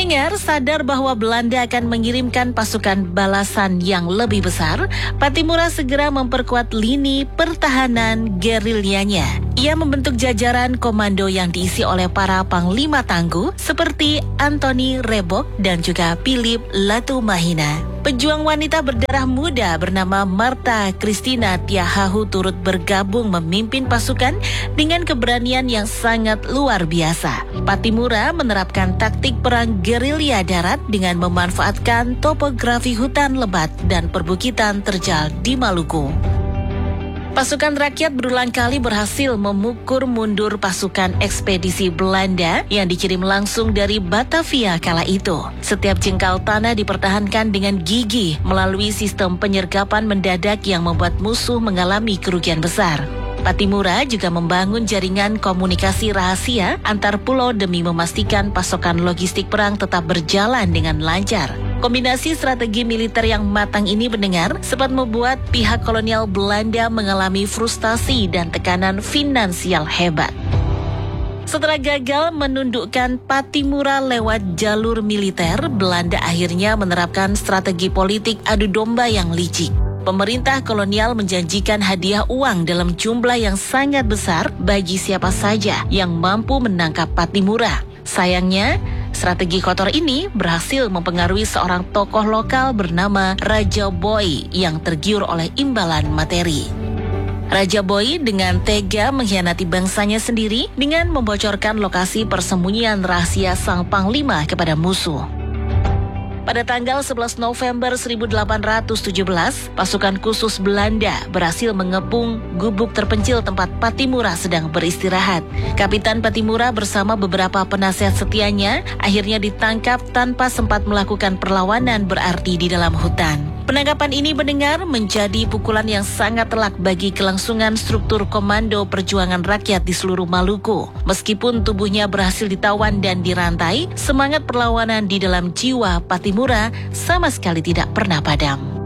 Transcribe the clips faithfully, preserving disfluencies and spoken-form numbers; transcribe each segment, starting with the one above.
Pendengar sadar bahwa Belanda akan mengirimkan pasukan balasan yang lebih besar, Pattimura segera memperkuat lini pertahanan gerilyanya. Ia membentuk jajaran komando yang diisi oleh para panglima tangguh seperti Anthony Rebok dan juga Philip Latumahina. Pejuang wanita berdarah muda bernama Martha Christina Tiahahu turut bergabung memimpin pasukan dengan keberanian yang sangat luar biasa. Pattimura menerapkan taktik perang gerilya darat dengan memanfaatkan topografi hutan lebat dan perbukitan terjal di Maluku. Pasukan rakyat berulang kali berhasil memukul mundur pasukan ekspedisi Belanda yang dikirim langsung dari Batavia kala itu. Setiap jengkal tanah dipertahankan dengan gigih melalui sistem penyergapan mendadak yang membuat musuh mengalami kerugian besar. Pattimura juga membangun jaringan komunikasi rahasia antar pulau demi memastikan pasokan logistik perang tetap berjalan dengan lancar. Kombinasi strategi militer yang matang ini mendengar sempat membuat pihak kolonial Belanda mengalami frustasi dan tekanan finansial hebat. Setelah gagal menundukkan Pattimura lewat jalur militer, Belanda akhirnya menerapkan strategi politik adu domba yang licik. Pemerintah kolonial menjanjikan hadiah uang dalam jumlah yang sangat besar bagi siapa saja yang mampu menangkap Pattimura. Sayangnya, strategi kotor ini berhasil mempengaruhi seorang tokoh lokal bernama Raja Boy yang tergiur oleh imbalan materi. Raja Boy dengan tega mengkhianati bangsanya sendiri dengan membocorkan lokasi persembunyian rahasia sang panglima kepada musuh. Pada tanggal sebelas November seribu delapan ratus tujuh belas, pasukan khusus Belanda berhasil mengepung gubuk terpencil tempat Pattimura sedang beristirahat. Kapitan Pattimura bersama beberapa penasihat setianya akhirnya ditangkap tanpa sempat melakukan perlawanan berarti di dalam hutan. Penangkapan ini mendengar menjadi pukulan yang sangat telak bagi kelangsungan struktur Komando Perjuangan Rakyat di seluruh Maluku. Meskipun tubuhnya berhasil ditawan dan dirantai, semangat perlawanan di dalam jiwa Pattimura sama sekali tidak pernah padam.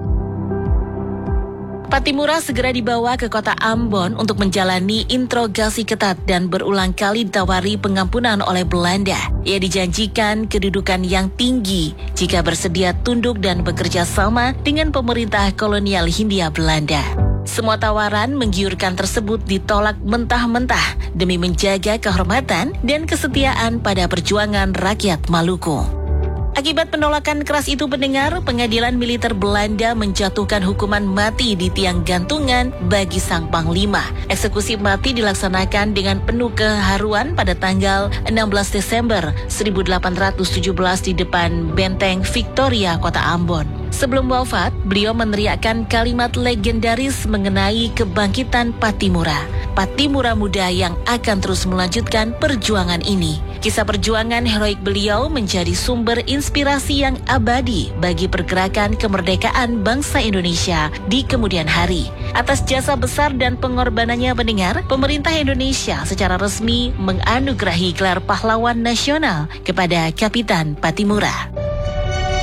Pattimura segera dibawa ke kota Ambon untuk menjalani interogasi ketat dan berulang kali ditawari pengampunan oleh Belanda. Ia dijanjikan kedudukan yang tinggi jika bersedia tunduk dan bekerja sama dengan pemerintah kolonial Hindia Belanda. Semua tawaran menggiurkan tersebut ditolak mentah-mentah demi menjaga kehormatan dan kesetiaan pada perjuangan rakyat Maluku. Akibat penolakan keras itu pendengar, pengadilan militer Belanda menjatuhkan hukuman mati di tiang gantungan bagi sang panglima. Eksekusi mati dilaksanakan dengan penuh keharuan pada tanggal enam belas Desember seribu delapan ratus tujuh belas di depan Benteng Victoria, Kota Ambon. Sebelum wafat, beliau meneriakkan kalimat legendaris mengenai kebangkitan Pattimura. Pattimura muda yang akan terus melanjutkan perjuangan ini. Kisah perjuangan heroik beliau menjadi sumber inspirasi yang abadi bagi pergerakan kemerdekaan bangsa Indonesia di kemudian hari. Atas jasa besar dan pengorbanannya mendengar, pemerintah Indonesia secara resmi menganugerahi gelar pahlawan nasional kepada Kapitan Pattimura.